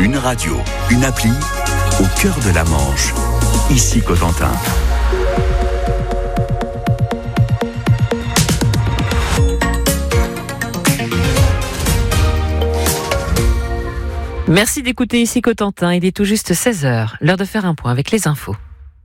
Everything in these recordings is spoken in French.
Une radio, une appli, au cœur de la Manche. Ici Cotentin. Merci d'écouter Ici Cotentin. Il est tout juste 16h. L'heure de faire un point avec les infos.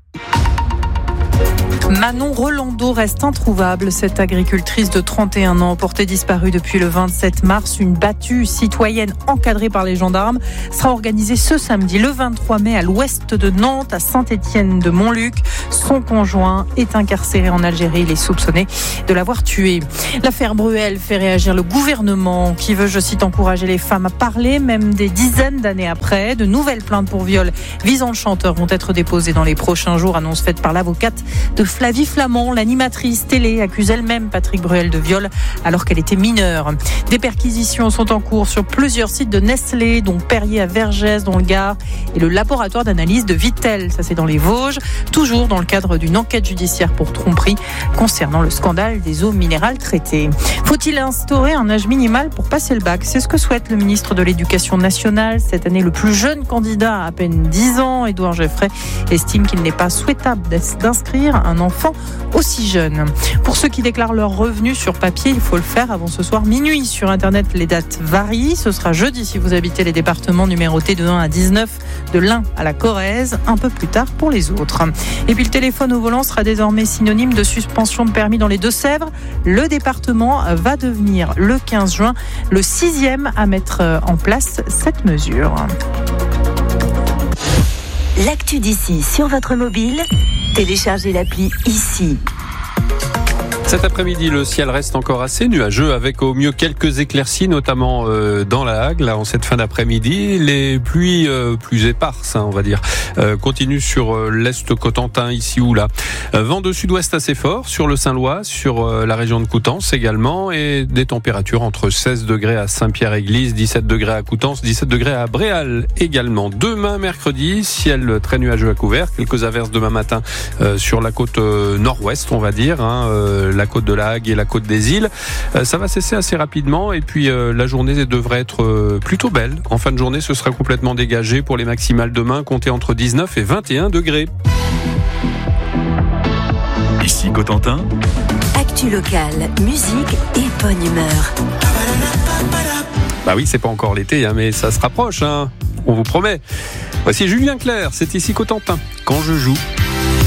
Manon Rolando reste introuvable. Cette agricultrice de 31 ans, portée disparue depuis le 27 mars, une battue citoyenne encadrée par les gendarmes, sera organisée ce samedi, le 23 mai, à l'ouest de Nantes, à Saint-Étienne-de-Montluc. Son conjoint est incarcéré en Algérie. Il est soupçonné de l'avoir tué. L'affaire Bruel fait réagir le gouvernement qui veut, je cite, encourager les femmes à parler, même des dizaines d'années après. De nouvelles plaintes pour viol visant le chanteur vont être déposées dans les prochains jours, annonce faite par l'avocate de Flavie Flamand. L'animatrice télé accuse elle-même Patrick Bruel de viol alors qu'elle était mineure. Des perquisitions sont en cours sur plusieurs sites de Nestlé, dont Perrier à Vergès dans le Gard et le laboratoire d'analyse de Vittel, ça c'est dans les Vosges, toujours dans le cadre d'une enquête judiciaire pour tromperie concernant le scandale des eaux minérales traitées. Faut-il instaurer un âge minimal pour passer le bac ? C'est ce que souhaite le ministre de l'Éducation nationale. Cette année, le plus jeune candidat, à peine 10 ans, Édouard Geoffrey, estime qu'il n'est pas souhaitable d'inscrire un enfant aussi jeune. Pour ceux qui déclarent leurs revenus sur papier, il faut le faire avant ce soir minuit. Sur Internet, les dates varient. Ce sera jeudi si vous habitez les départements numérotés de 1 à 19, de l'Ain à la Corrèze, un peu plus tard pour les autres. Et puis le téléphone au volant sera désormais synonyme de suspension de permis dans les Deux-Sèvres. Le département va devenir le 15 juin le 6e à mettre en place cette mesure. L'actu d'ici sur votre mobile, téléchargez l'appli Ici. Cet après-midi, le ciel reste encore assez nuageux avec au mieux quelques éclaircies, notamment dans la Hague, là, en cette fin d'après-midi. Les pluies plus éparses, on va dire, continuent sur l'est cotentin, ici ou là. Vent de sud-ouest assez fort sur le Saint-Lois, sur la région de Coutances également, et des températures entre 16 degrés à Saint-Pierre-Église, 17 degrés à Coutances, 17 degrés à Bréal également. Demain, mercredi, ciel très nuageux à couvert, quelques averses demain matin sur la côte nord-ouest, on va dire, la côte de la Hague et la côte des îles. Ça va cesser assez rapidement et puis la journée devrait être plutôt belle. En fin de journée, ce sera complètement dégagé pour les maximales demain, comptez entre 19 et 21 degrés. Ici Cotentin. Actu locale, musique et bonne humeur. Bah oui, c'est pas encore l'été, mais ça se rapproche, on vous promet. Voici Julien Clerc, c'est Ici Cotentin, quand je joue.